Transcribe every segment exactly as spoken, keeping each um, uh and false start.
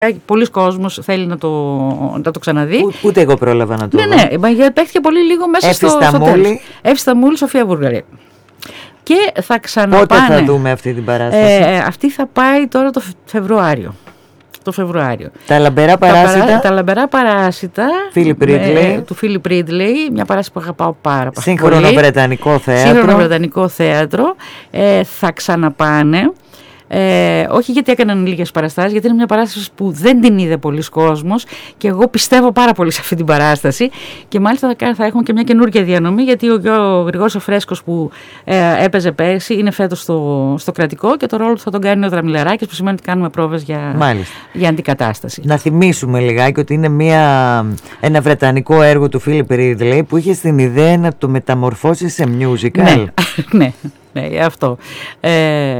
Πολλοί κόσμος θέλει να το, να το ξαναδεί. Ού, ούτε εγώ πρόλαβα να το δω. Ναι, ναι, ναι, παίχθηκε πολύ λίγο μέσα Εύη στο, στο τέλος. Εύη Σταμούλη, Σοφία Βουργαρή. Και θα ξαναπάνε. Πότε θα δούμε αυτή την παράσταση? Ε, αυτή θα πάει τώρα το Φεβρουάριο. Το Φεβρουάριο. Τα λαμπερά παράσιτα. Τα, τα λαμπερά παράσιτα Φίλιπ Ρίτλεϊ. Του Φίλιπ Ρίτλεϊ. Μια παράσταση που αγαπάω πάρα πολύ. Σύγχρονο βρετανικό θέατρο. Σύγχρονο βρετανικό θέατρο. Ε, θα ξαναπάνε. Ε, όχι γιατί έκαναν λίγες παραστάσεις, γιατί είναι μια παράσταση που δεν την είδε πολλοί κόσμος και εγώ πιστεύω πάρα πολύ σε αυτή την παράσταση και μάλιστα θα, θα έχουμε και μια καινούργια διανομή, γιατί ο, ο Γρηγόρης ο Φρέσκος που ε, έπαιζε πέρσι είναι φέτος στο, στο κρατικό και το ρόλο του θα τον κάνει ο Δραμιλαράκης, που σημαίνει ότι κάνουμε πρόβες για, για αντικατάσταση. Να θυμίσουμε λιγάκι ότι είναι μια, ένα βρετανικό έργο του Φίλιπ Ρίτλεϊ που είχε στην ιδέα να το μεταμορφώσει σε musical. Ναι, ναι. Ναι, αυτό. Ε,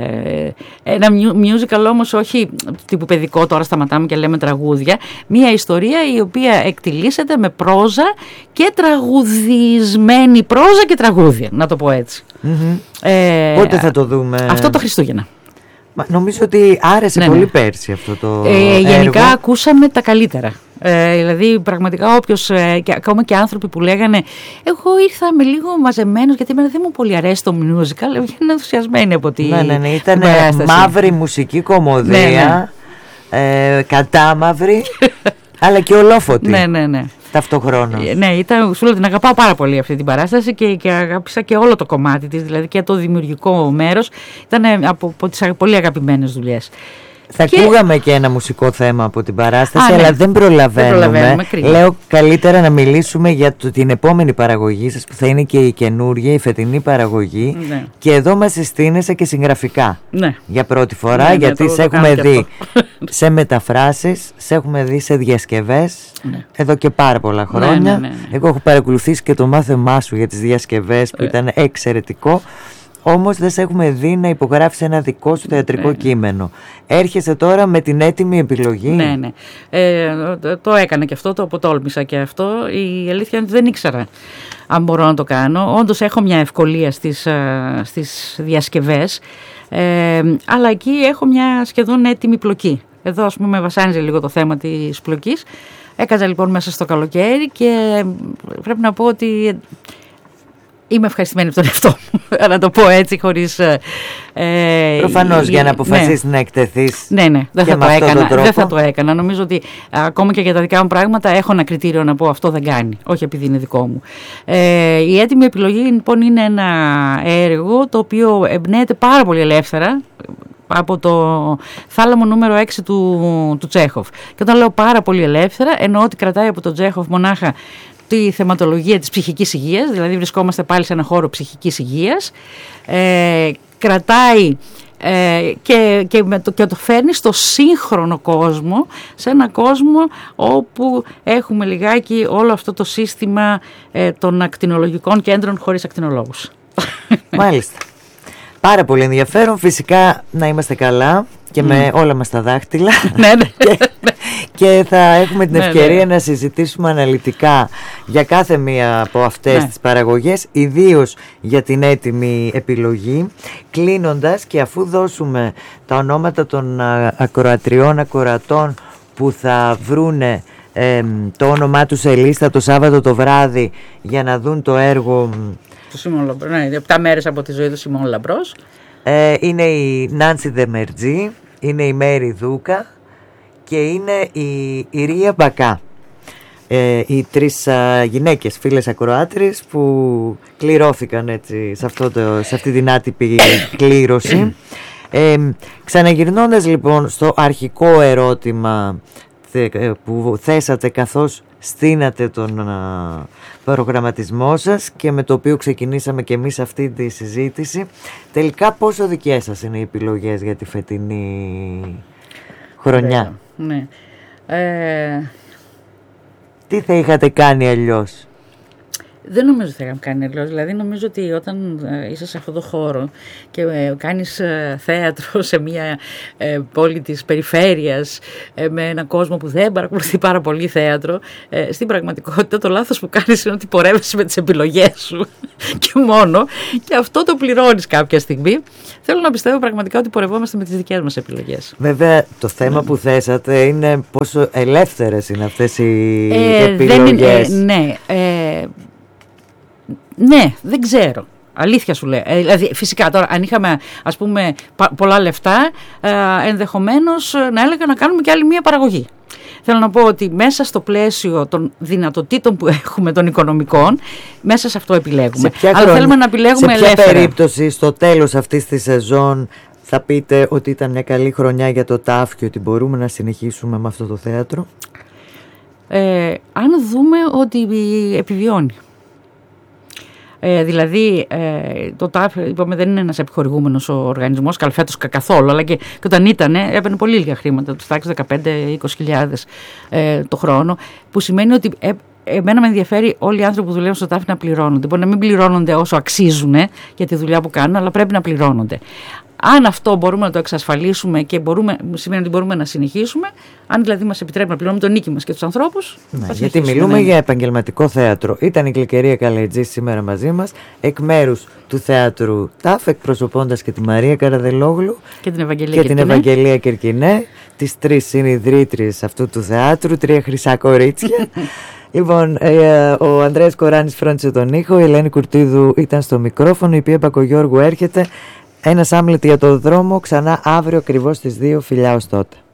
ένα musical όμως όχι τύπου παιδικό, τώρα σταματάμε και λέμε τραγούδια. Μια ιστορία η οποία εκτιλήσεται με πρόζα και τραγουδισμένη πρόζα και τραγούδια, να το πω έτσι. Mm-hmm. Ε, Πότε θα το δούμε? Αυτό το Χριστούγεννα. Μα νομίζω ότι άρεσε ναι, πολύ ναι. πέρσι αυτό το ε, έργο. Γενικά ακούσαμε τα καλύτερα. Ε, δηλαδή πραγματικά όποιος, ε, και ακόμα και άνθρωποι που λέγανε εγώ ήρθα με λίγο μαζεμένος γιατί εμένα δεν μου πολύ αρέσει το musical, είναι ενθουσιασμένοι από τη ναι, ναι, ναι. Ήταν μαύρη μουσική κομμωδία, ναι, ναι. Ε, κατάμαυρη αλλά και ολόφωτη. Ναι, ναι, ναι. Ταυτόχρονα. Ναι, ήταν, σου λέω την αγαπάω πάρα πολύ αυτή την παράσταση και, και αγάπησα και όλο το κομμάτι της, δηλαδή και το δημιουργικό μέρος. Ήταν από, από τις πολύ αγαπημένες δουλειές. Θα και... ακούγαμε και ένα μουσικό θέμα από την παράσταση, Α, αλλά ναι. δεν προλαβαίνουμε. Δεν προλαβαίνουμε. Λέω καλύτερα να μιλήσουμε για το, την επόμενη παραγωγή σας, που θα είναι και η καινούργια, η φετινή παραγωγή. Ναι. Και εδώ μας συστήνεσαι και συγγραφικά. Ναι. Για πρώτη φορά, ναι, γιατί ναι, σε έχουμε δει σε μεταφράσεις, σε έχουμε δει σε διασκευές, ναι. εδώ και πάρα πολλά χρόνια. Ναι, ναι, ναι, ναι. Εγώ έχω παρακολουθήσει και το μάθημά σου για τις διασκευές που ε. ήταν εξαιρετικό. Όμως δεν σε έχουμε δει να υπογράψεις ένα δικό σου θεατρικό ναι, κείμενο. Έρχεσαι τώρα με την έτοιμη επιλογή. Ναι, ναι. Ε, το έκανα και αυτό, το αποτόλμησα και αυτό. Η αλήθεια είναι ότι δεν ήξερα αν μπορώ να το κάνω. Όντως έχω μια ευκολία στις, στις διασκευές, ε, αλλά εκεί έχω μια σχεδόν έτοιμη πλοκή. Εδώ ας πούμε με βασάνιζε λίγο το θέμα της πλοκής. Έκαζα λοιπόν μέσα στο καλοκαίρι και πρέπει να πω ότι... είμαι ευχαριστημένη από τον εαυτό μου, να το πω έτσι, χωρίς... Ε, Προφανώς για να αποφασίσεις ναι. να εκτεθείς. Ναι, ναι, δεν θα, το έκανα, δεν θα το έκανα. Νομίζω ότι ακόμα και για τα δικά μου πράγματα έχω ένα κριτήριο να πω αυτό δεν κάνει, όχι επειδή είναι δικό μου. Ε, η έτοιμη επιλογή λοιπόν είναι ένα έργο το οποίο εμπνέεται πάρα πολύ ελεύθερα από το θάλαμο νούμερο έξι του, του Τσέχοφ. Και όταν λέω πάρα πολύ ελεύθερα, εννοώ ότι κρατάει από τον Τσέχοφ μονάχα τη θεματολογία της ψυχικής υγείας, δηλαδή βρισκόμαστε πάλι σε ένα χώρο ψυχικής υγείας, ε, κρατάει ε, και, και, με το, και το φέρνει στο σύγχρονο κόσμο, σε ένα κόσμο όπου έχουμε λιγάκι όλο αυτό το σύστημα ε, των ακτινολογικών κέντρων χωρίς ακτινολόγους. Μάλιστα. Πάρα πολύ ενδιαφέρον. Φυσικά να είμαστε καλά και mm. με όλα μας τα δάχτυλα. Ναι, ναι. και, και θα έχουμε την ευκαιρία να συζητήσουμε αναλυτικά για κάθε μία από αυτές ναι. τις παραγωγές, ιδίως για την έτοιμη επιλογή. Κλείνοντας, και αφού δώσουμε τα ονόματα των ακροατριών, ακροατών που θα βρούνε ε, το όνομά τους σε λίστα το Σάββατο το βράδυ για να δουν το έργο... του Σιμών Λαμπρός, ναι, επτά μέρες από τη ζωή του Σιμών Λαμπρός. Ε, είναι η Νάντσι Δεμερτζή, είναι η Μέρη Δούκα και είναι η, η Ρία Μπακά. Ε, οι τρεις α, γυναίκες φίλες ακροάτρες που κληρώθηκαν έτσι, σε, αυτό το, σε αυτή την άτυπη κλήρωση. Ε, ξαναγυρνώντας λοιπόν στο αρχικό ερώτημα που θέσατε καθώς στείνατε τον α, προγραμματισμό σας και με το οποίο ξεκινήσαμε και εμείς αυτή τη συζήτηση, τελικά πόσο δικές σας είναι οι επιλογές για τη φετινή χρονιά? Ναι. Ε... Τι θα είχατε κάνει αλλιώς? Δεν νομίζω ότι θα είχαμε κάνει αλλιώς. Δηλαδή νομίζω ότι όταν ε, είσαι σε αυτό το χώρο και ε, κάνεις ε, θέατρο σε μια ε, πόλη της περιφέρειας ε, με έναν κόσμο που δεν παρακολουθεί πάρα πολύ θέατρο, ε, στην πραγματικότητα το λάθος που κάνεις είναι ότι πορεύεσαι με τις επιλογές σου και μόνο, και αυτό το πληρώνεις κάποια στιγμή. Θέλω να πιστεύω πραγματικά ότι πορευόμαστε με τις δικές μας επιλογές. Βέβαια το θέμα που θέσατε είναι πόσο ελεύθερες είναι αυτές οι ε, επιλογές. Δεν είναι, ναι, ε, ναι, δεν ξέρω. Αλήθεια σου λέω. Ε, δηλαδή, φυσικά τώρα, αν είχαμε ας πούμε πολλά λεφτά, ε, ενδεχομένως να έλεγα να κάνουμε και άλλη μία παραγωγή. Θέλω να πω ότι μέσα στο πλαίσιο των δυνατοτήτων που έχουμε των οικονομικών, μέσα σε αυτό επιλέγουμε. Σε Αλλά χρονιά, θέλουμε να επιλέγουμε ελεύθερα. Σε ποια περίπτωση στο τέλος αυτής της σεζόν θα πείτε ότι ήταν μια καλή χρονιά για το ΤΑΦ και ότι μπορούμε να συνεχίσουμε με αυτό το θέατρο? Ε, αν δούμε ότι επιβιώνει. Ε, δηλαδή ε, το ΤΑΦ, είπαμε, δεν είναι ένας επιχορηγούμενος ο οργανισμός, καλφέτος καθόλου, αλλά και, και όταν ήταν έπαιρνε πολύ λίγα χρήματα, του τάξης δεκαπέντε με είκοσι χιλιάδες ε, το χρόνο, που σημαίνει ότι ε, εμένα με ενδιαφέρει όλοι οι άνθρωποι που δουλεύουν στο ΤΑΦ να πληρώνονται. Μπορεί να μην πληρώνονται όσο αξίζουν για τη δουλειά που κάνουν, αλλά πρέπει να πληρώνονται. Αν αυτό μπορούμε να το εξασφαλίσουμε και μπορούμε, σημαίνει ότι μπορούμε να συνεχίσουμε, αν δηλαδή μας επιτρέπει να πληρώνουμε τον νίκη μας και τους ανθρώπους. Ναι, γιατί μιλούμε για επαγγελματικό θέατρο. Ήταν η Γλυκερία Καλετζή σήμερα μαζί μας, εκ μέρους του θέατρου ΤΑΦ, εκπροσωπώντας και τη Μαρία Καραδελόγλου και την Ευαγγελία, και την Ευαγγελία Κερκινέ, τις τρεις συνειδρήτριες αυτού του θεάτρου, τρία χρυσά κορίτσια. Λοιπόν, ε, ο Ανδρέας Κοράνης φρόντισε τον ήχο, η Ελένη Κουρτίδου ήταν στο μικρόφωνο, η Πία Μπακογιώργου έρχεται. Ένας Άμλετ για το δρόμο, ξανά αύριο ακριβώς στις δύο. Φιλιά ως τότε.